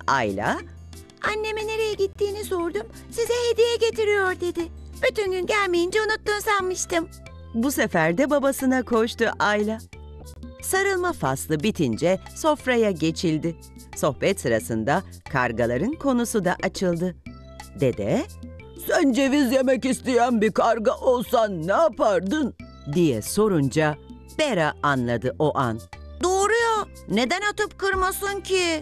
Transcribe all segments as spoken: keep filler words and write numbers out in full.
Ayla, "Anneme nereye gittiğini sordum, size hediye getiriyor dedi. Bütün gün gelmeyince unuttun sanmıştım." bu sefer de babasına koştu Ayla. Sarılma faslı bitince sofraya geçildi. Sohbet sırasında kargaların konusu da açıldı. Dede, "Sen ceviz yemek isteyen bir karga olsan ne yapardın?" diye sorunca Bera anladı o an. "Doğru ya, neden atıp kırmasın ki?"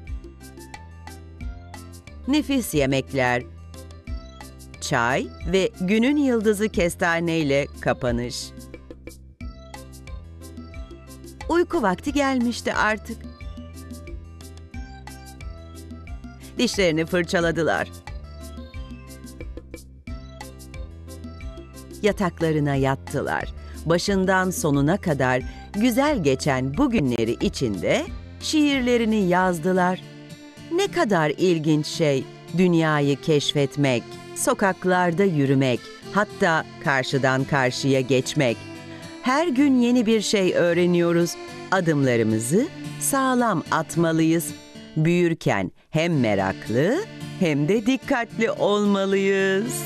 Nefis yemekler, çay ve günün yıldızı kestaneyle kapanış. Uyku vakti gelmişti artık. Dişlerini fırçaladılar. Yataklarına yattılar. Başından sonuna kadar güzel geçen bu günleri içinde şiirlerini yazdılar. Ne kadar ilginç şey dünyayı keşfetmek, sokaklarda yürümek, hatta karşıdan karşıya geçmek. Her gün yeni bir şey öğreniyoruz. Adımlarımızı sağlam atmalıyız. Büyürken hem meraklı hem de dikkatli olmalıyız.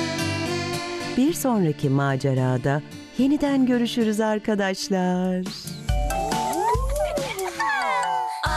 Bir sonraki macerada yeniden görüşürüz arkadaşlar.